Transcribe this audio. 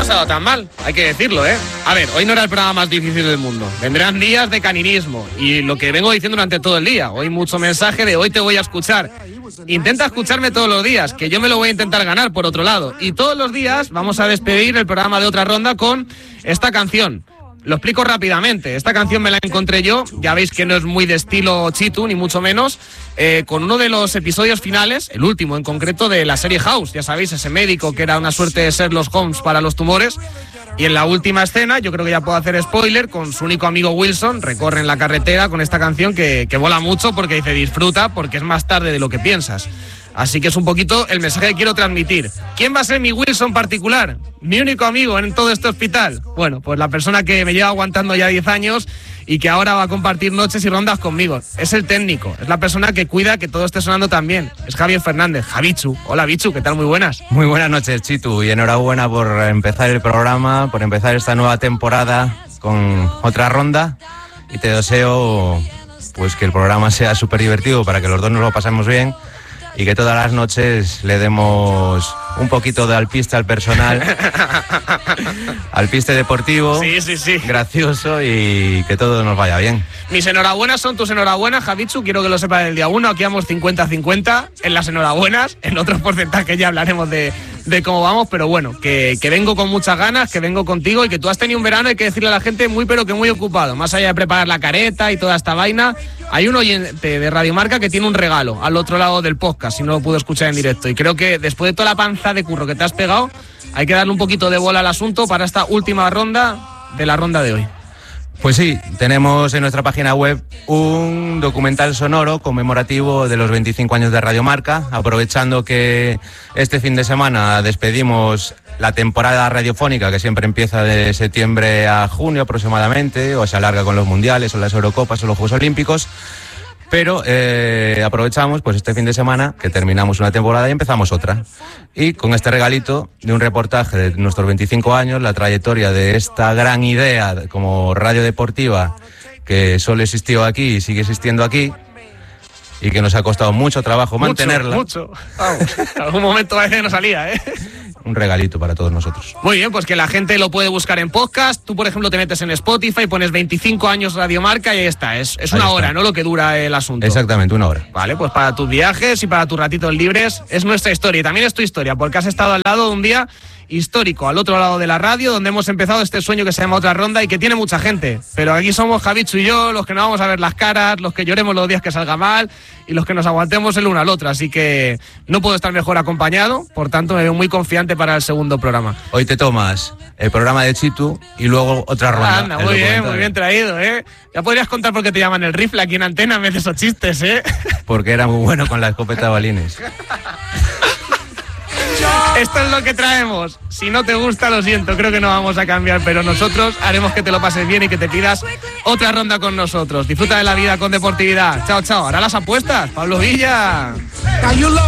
pasado tan mal, hay que decirlo, ¿eh? A ver, hoy no era el programa más difícil del mundo. Vendrán días de caninismo y lo que vengo diciendo durante todo el día. Hoy mucho mensaje de hoy te voy a escuchar. Intenta escucharme todos los días, que yo me lo voy a intentar ganar por otro lado. Y todos los días vamos a despedir el programa de Otra Ronda con esta canción. Lo explico rápidamente. Esta canción me la encontré yo, ya veis que no es muy de estilo Chitu, ni mucho menos, con uno de los episodios finales, el último en concreto, de la serie House. Ya sabéis, ese médico que era una suerte de Sherlock Holmes para los tumores. Y en la última escena, yo creo que ya puedo hacer spoiler, con su único amigo Wilson, recorren la carretera con esta canción que mola mucho porque dice disfruta porque es más tarde de lo que piensas. Así que es un poquito el mensaje que quiero transmitir. ¿Quién va a ser mi Wilson particular? Mi único amigo en todo este hospital. Bueno, pues la persona que me lleva aguantando ya 10 años y que ahora va a compartir noches y rondas conmigo. Es el técnico, es la persona que cuida que todo esté sonando tan bien. Es Javier Fernández, Javichu. Hola, Bichu, ¿qué tal? Muy buenas. Muy buenas noches, Chitu, y enhorabuena por empezar el programa, por empezar esta nueva temporada con Otra Ronda. Y te deseo pues que el programa sea súper divertido para que los dos nos lo pasemos bien. Y que todas las noches le demos un poquito de alpiste al personal, alpiste deportivo, sí. gracioso y que todo nos vaya bien. Mis enhorabuenas son tus enhorabuenas, Javichu, quiero que lo sepas del día 1, aquí vamos 50-50 en las enhorabuenas, en otros porcentajes ya hablaremos de cómo vamos, pero bueno, que vengo con muchas ganas, que vengo contigo y que tú has tenido un verano, hay que decirle a la gente, muy ocupado, más allá de preparar la careta y toda esta vaina. Hay un oyente de Radio Marca que tiene un regalo al otro lado del podcast, si no lo pudo escuchar en directo. Y creo que después de toda la panza de curro que te has pegado, hay que darle un poquito de bola al asunto para esta última ronda de la ronda de hoy. Pues sí, tenemos en nuestra página web un documental sonoro conmemorativo de los 25 años de Radio Marca, aprovechando que este fin de semana despedimos la temporada radiofónica, que siempre empieza de septiembre a junio aproximadamente, o se alarga con los mundiales, o las Eurocopas, o los Juegos Olímpicos. Pero aprovechamos pues este fin de semana que terminamos una temporada y empezamos otra. Y con este regalito de un reportaje de nuestros 25 años, la trayectoria de esta gran idea como radio deportiva que solo existió aquí y sigue existiendo aquí y que nos ha costado mucho trabajo mantenerla. Mucho. Vamos, en algún momento a veces no salía, ¿eh? Un regalito para todos nosotros. Muy bien, pues que la gente lo puede buscar en podcast. Tú, por ejemplo, te metes en Spotify, pones 25 años Radio Marca y ahí está. Es una hora, ¿no? Lo que dura el asunto. Exactamente, una hora. Vale, pues para tus viajes y para tus ratitos libres es nuestra historia. Y también es tu historia, porque has estado al lado de un día histórico, al otro lado de la radio, donde hemos empezado este sueño que se llama Otra Ronda y que tiene mucha gente. Pero aquí somos Javichu y yo, los que no vamos a ver las caras, los que lloremos los días que salga mal y los que nos aguantemos el uno al otro. Así que no puedo estar mejor acompañado, por tanto me veo muy confiante para el segundo programa. Hoy te tomas el programa de Chitu y luego Otra Ronda. Anda, muy bien traído, ¿eh? Ya podrías contar por qué te llaman el rifle aquí en antena en vez de esos chistes, ¿eh? Porque era muy bueno con la escopeta de balines. Esto es lo que traemos. Si no te gusta, lo siento, creo que no vamos a cambiar, pero nosotros haremos que te lo pases bien y que te pidas otra ronda con nosotros. Disfruta de la vida con deportividad. Chao, chao. Ahora las apuestas. Pablo Villa.